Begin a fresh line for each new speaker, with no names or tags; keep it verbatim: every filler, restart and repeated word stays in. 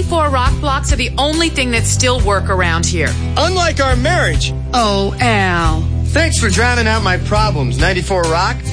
ninety-four Rock blocks are the only thing that still work around here.
Unlike our marriage.
Oh, Al.
Thanks for drowning out my problems, ninety-four Rock.